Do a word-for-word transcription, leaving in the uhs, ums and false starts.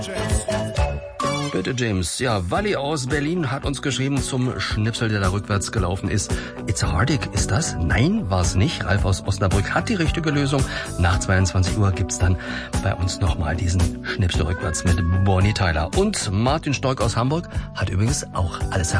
Bitte, James. Ja, Wally aus Berlin hat uns geschrieben zum Schnipsel, der da rückwärts gelaufen ist. It's a Hardig, ist das? Nein, war es nicht. Ralf aus Osnabrück hat die richtige Lösung. Nach zweiundzwanzig Uhr gibt's dann bei uns nochmal diesen Schnipsel rückwärts mit Bonnie Tyler. Und Martin Stoik aus Hamburg hat übrigens auch alles herausgefunden.